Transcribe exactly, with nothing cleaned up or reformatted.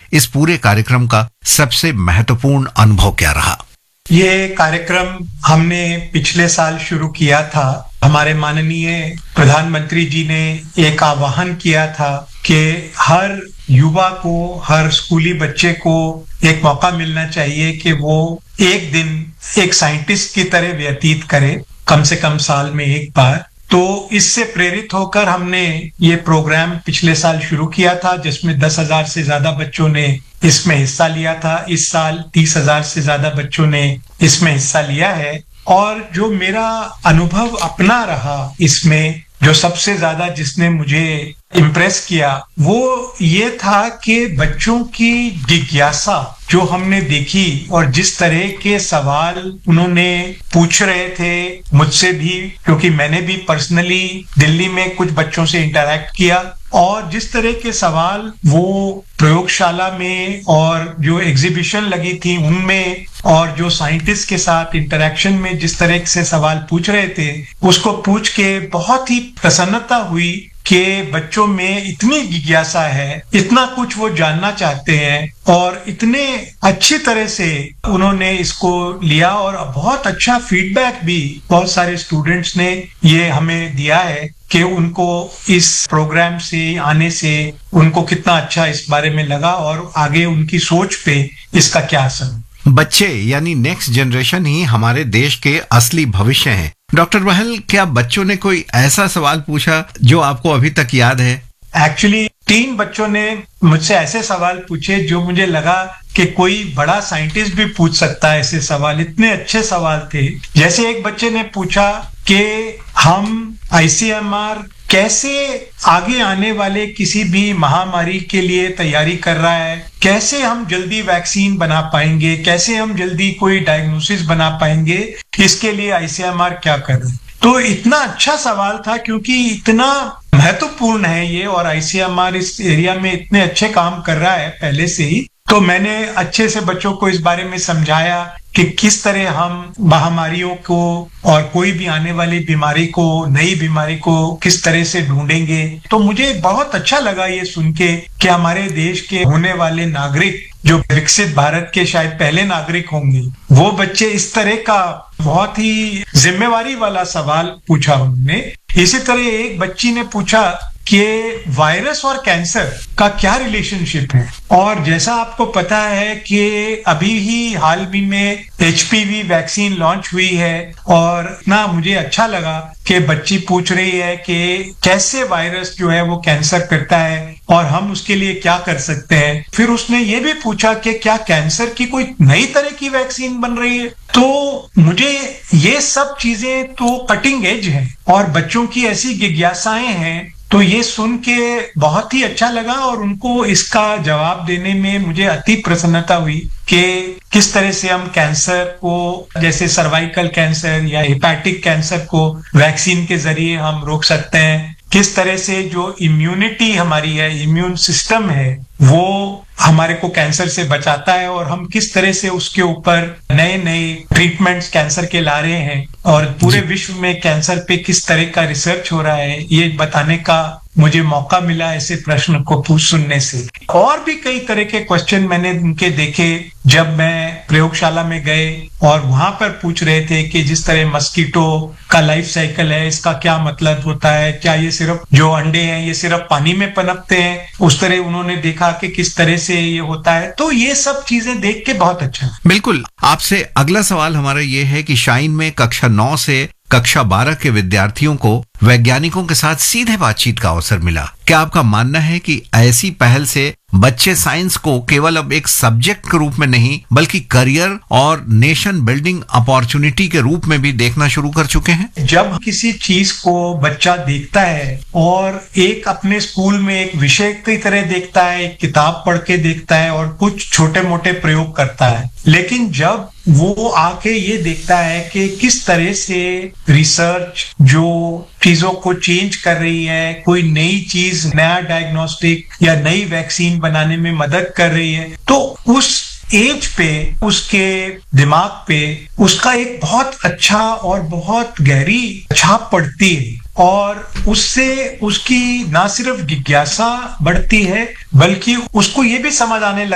इस पूरे कार्यक्रम का सबसे महत्वपूर्ण अनुभव क्या रहा? ये कार्यक्रम हमने पिछले साल शुरू किया था। हमारे माननीय प्रधानमंत्री जी ने एक आह्वान किया था कि हर युवा को, हर स्कूली बच्चे को एक मौका मिलना चाहिए कि वो एक दिन एक साइंटिस्ट की तरह व्यतीत करे, कम से कम साल में एक बार। तो इससे प्रेरित होकर हमने ये प्रोग्राम पिछले साल शुरू किया था, जिसमें दस हजार से ज्यादा बच्चों ने इसमें हिस्सा लिया था। इस साल तीस हजार से ज्यादा बच्चों ने इसमें हिस्सा लिया है। और जो मेरा अनुभव अपना रहा इसमें, जो सबसे ज्यादा जिसने मुझे इम्प्रेस किया, वो ये था कि बच्चों की जिज्ञासा जो हमने देखी और जिस तरह के सवाल उन्होंने पूछ रहे थे मुझसे भी, क्योंकि मैंने भी पर्सनली दिल्ली में कुछ बच्चों से इंटरैक्ट किया, और जिस तरह के सवाल वो प्रयोगशाला में और जो एग्जीबिशन लगी थी उनमें और जो साइंटिस्ट के साथ इंटरैक्शन में जिस तरह से सवाल पूछ रहे थे, उसको पूछ के बहुत ही प्रसन्नता हुई कि बच्चों में इतनी जिज्ञासा है, इतना कुछ वो जानना चाहते हैं और इतने अच्छी तरह से उन्होंने इसको लिया। और बहुत अच्छा फीडबैक भी बहुत सारे स्टूडेंट्स ने ये हमें दिया है कि उनको इस प्रोग्राम से आने से उनको कितना अच्छा इस बारे में लगा और आगे उनकी सोच पे इसका क्या असर। बच्चे यानी नेक्स्ट जनरेशन ही हमारे देश के असली भविष्य हैं। डॉक्टर बहल, क्या बच्चों ने कोई ऐसा सवाल पूछा जो आपको अभी तक याद है? एक्चुअली तीन बच्चों ने मुझसे ऐसे सवाल पूछे जो मुझे लगा कि कोई बड़ा साइंटिस्ट भी पूछ सकता है ऐसे सवाल। इतने अच्छे सवाल थे। जैसे एक बच्चे ने पूछा कि हम आईसीएमआर कैसे आगे आने वाले किसी भी महामारी के लिए तैयारी कर रहा है, कैसे हम जल्दी वैक्सीन बना पाएंगे, कैसे हम जल्दी कोई डायग्नोसिस बना पाएंगे, इसके लिए आईसीएमआर क्या कर रहे हैं। तो इतना अच्छा सवाल था क्योंकि इतना महत्वपूर्ण है ये, और आईसीएमआर इस एरिया में इतने अच्छे काम कर रहा है पहले से ही। तो मैंने अच्छे से बच्चों को इस बारे में समझाया कि किस तरह हम महामारियों को और कोई भी आने वाली बीमारी को, नई बीमारी को किस तरह से ढूंढेंगे। तो मुझे बहुत अच्छा लगा ये सुन के कि हमारे देश के होने वाले नागरिक, जो विकसित भारत के शायद पहले नागरिक होंगे, वो बच्चे इस तरह का बहुत ही जिम्मेवारी वाला सवाल पूछा उन्होंने। इसी तरह एक बच्ची ने पूछा कि वायरस और कैंसर का क्या रिलेशनशिप है। और जैसा आपको पता है कि अभी ही हाल ही में एचपीवी वैक्सीन लॉन्च हुई है, और इतना मुझे अच्छा लगा कि बच्ची पूछ रही है कि कैसे वायरस जो है वो कैंसर करता है और हम उसके लिए क्या कर सकते हैं। फिर उसने ये भी पूछा कि क्या कैंसर की कोई नई तरह की वैक्सीन बन रही है। तो मुझे ये सब चीजें तो कटिंग एज है और बच्चों की ऐसी जिज्ञासाएं हैं, तो ये सुन के बहुत ही अच्छा लगा। और उनको इसका जवाब देने में मुझे अति प्रसन्नता हुई कि किस तरह से हम कैंसर को, जैसे सर्वाइकल कैंसर या हेपेटिक कैंसर को वैक्सीन के जरिए हम रोक सकते हैं, किस तरह से जो इम्यूनिटी हमारी है, इम्यून सिस्टम है, वो हमारे को कैंसर से बचाता है, और हम किस तरह से उसके ऊपर नए नए ट्रीटमेंट्स कैंसर के ला रहे हैं, और पूरे विश्व में कैंसर पे किस तरह का रिसर्च हो रहा है, ये बताने का मुझे मौका मिला ऐसे प्रश्न को पूछ सुनने से। और भी कई तरह के क्वेश्चन मैंने उनके देखे जब मैं प्रयोगशाला में गए, और वहां पर पूछ रहे थे कि जिस तरह मस्कीटो का लाइफ साइकिल है, इसका क्या मतलब होता है, क्या ये सिर्फ जो अंडे हैं ये सिर्फ पानी में पनपते हैं, उस तरह उन्होंने देखा कि किस तरह से ये होता है। तो ये सब चीजें देख के बहुत अच्छा। बिल्कुल। आपसे अगला सवाल हमारा ये है कि शाइन में कक्षा नौ से कक्षा बारह के विद्यार्थियों को वैज्ञानिकों के साथ सीधे बातचीत का अवसर मिला। क्या आपका मानना है कि ऐसी पहल से बच्चे साइंस को केवल अब एक सब्जेक्ट के रूप में नहीं, बल्कि करियर और नेशन बिल्डिंग अपॉर्चुनिटी के रूप में भी देखना शुरू कर चुके हैं? जब किसी चीज को बच्चा देखता है और एक अपने स्कूल में एक विषय की तरह देखता है, एक किताब पढ़ के देखता है और कुछ छोटे मोटे प्रयोग करता है, लेकिन जब वो आके ये देखता है कि किस तरह से रिसर्च जो चीजों को चेंज कर रही है, कोई नई चीज, नया डायग्नोस्टिक या नई वैक्सीन बनाने में मदद कर रही है, तो उस एज पे उसके दिमाग पे उसका एक बहुत अच्छा और बहुत गहरी छाप पड़ती है, और उससे उसकी ना सिर्फ जिज्ञासा बढ़ती है बल्कि उसको ये भी समझ आने